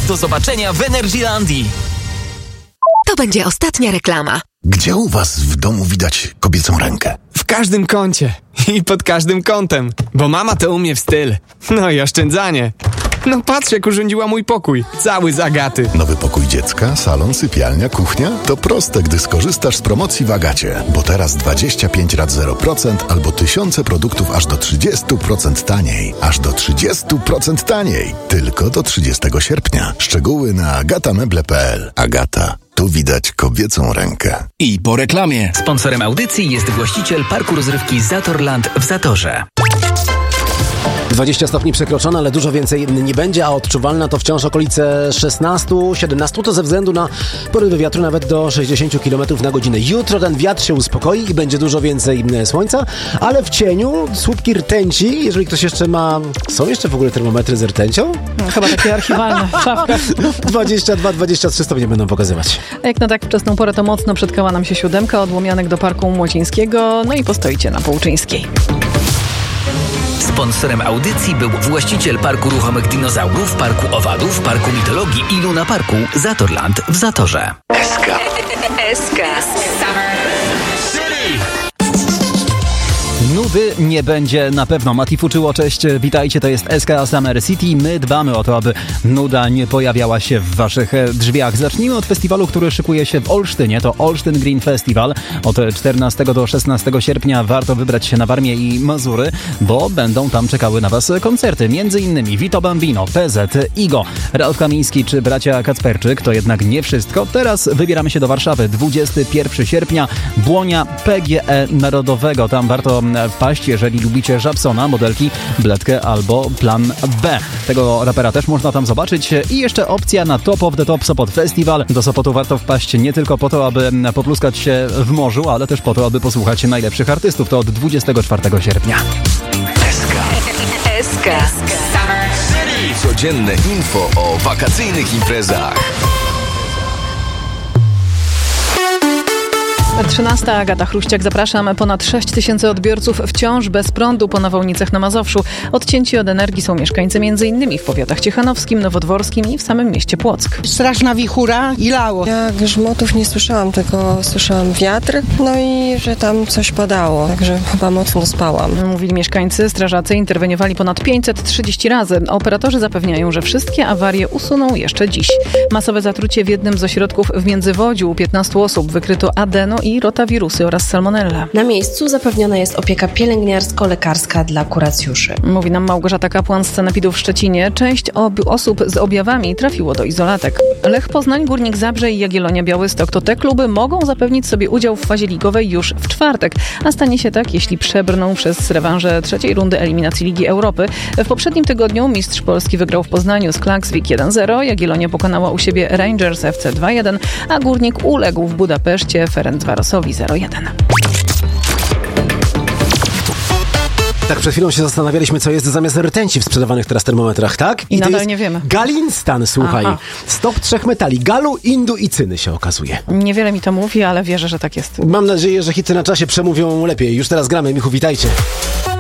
Do zobaczenia w Energylandii. To będzie ostatnia reklama. Gdzie u was w domu widać kobiecą rękę? W każdym kącie i pod każdym kątem, bo mama to umie w styl. No i oszczędzanie. No patrz, jak urządziła mój pokój. Cały z Agaty. Nowy pokój dziecka, salon, sypialnia, kuchnia? To proste, gdy skorzystasz z promocji w Agacie. Bo teraz 25 rat 0% albo tysiące produktów aż do 30% taniej. Aż do 30% taniej. Tylko do 30 sierpnia. Szczegóły na agatameble.pl. Agata. Tu widać kobiecą rękę. I po reklamie. Sponsorem audycji jest właściciel parku rozrywki Zatorland w Zatorze. 20 stopni przekroczone, ale dużo więcej nie będzie, a odczuwalna to wciąż okolice 16-17, to ze względu na porywy wiatru nawet do 60 km na godzinę. Jutro ten wiatr się uspokoi i będzie dużo więcej słońca, ale w cieniu słupki rtęci, jeżeli ktoś jeszcze ma... Są jeszcze w ogóle termometry z rtęcią? No, chyba takie archiwalne w szafkach. 22-23 stopnie będą pokazywać. A jak na tak wczesną porę to mocno przytkała nam się 7 od Łomianek do Parku Młocińskiego, no i postoicie na Połczyńskiej. Sponsorem audycji był właściciel Parku Ruchomych Dinozaurów, Parku Owadów, Parku Mitologii i Luna Parku Zatorland w Zatorze. SK. Nudy nie będzie na pewno. Mati Fuczyło, cześć, witajcie, to jest SK Summer City. My dbamy o to, aby nuda nie pojawiała się w waszych drzwiach. Zacznijmy od festiwalu, który szykuje się w Olsztynie. To Olsztyn Green Festival. Od 14 do 16 sierpnia warto wybrać się na Warmię i Mazury, bo będą tam czekały na was koncerty. Między innymi Vito Bambino, PZ, Igo, Ralf Kamiński czy bracia Kacperczyk. To jednak nie wszystko. Teraz wybieramy się do Warszawy. 21 sierpnia, Błonia PGE Narodowego. Tam warto wpaść, jeżeli lubicie Żabsona, Modelki, Bledkę albo Plan B. Tego rapera też można tam zobaczyć. I jeszcze opcja na Top of the Top Sopot Festival. Do Sopotu warto wpaść nie tylko po to, aby popluskać się w morzu, ale też po to, aby posłuchać najlepszych artystów. To od 24 sierpnia. SK. Codzienne info o wakacyjnych imprezach. 13. Agata Chruściak, zapraszam. Ponad 6 000 odbiorców wciąż bez prądu po nawałnicach na Mazowszu. Odcięci od energii są mieszkańcy m.in. w powiatach ciechanowskim, nowodworskim i w samym mieście Płock. Straszna wichura i lało. Ja grzmotów nie słyszałam, tylko słyszałam wiatr, no i że tam coś padało, także chyba mocno spałam. Mówili mieszkańcy, strażacy interweniowali ponad 530 razy. Operatorzy zapewniają, że wszystkie awarie usuną jeszcze dziś. Masowe zatrucie w jednym z ośrodków w Międzywodziu. U 15 osób wykryto adeno i rotawirusy oraz salmonellę. Na miejscu zapewniona jest opieka pielęgniarsko-lekarska dla kuracjuszy. Mówi nam Małgorzata Kapłan z Sanepidu w Szczecinie. Część osób z objawami trafiło do izolatek. Lech Poznań, Górnik Zabrze i Jagiellonia Białystok to te kluby mogą zapewnić sobie udział w fazie ligowej już w czwartek. A stanie się tak, jeśli przebrną przez rewanże trzeciej rundy eliminacji Ligi Europy. W poprzednim tygodniu mistrz Polski wygrał w Poznaniu z Klaksvik 1-0, Jagiellonia pokonała u siebie Rangers FC 2-1, a Górnik uległ w Budapeszcie Ferencvarosowi 0-1. Tak przed chwilą się zastanawialiśmy, co jest zamiast rtęci w sprzedawanych teraz termometrach, tak? I nadal nie wiemy. Galinstan, słuchaj. Aha. Stop 3 metali. Galu, indu i cyny się okazuje. Niewiele mi to mówi, ale wierzę, że tak jest. Mam nadzieję, że hity na czasie przemówią lepiej. Już teraz gramy. Michu, witajcie.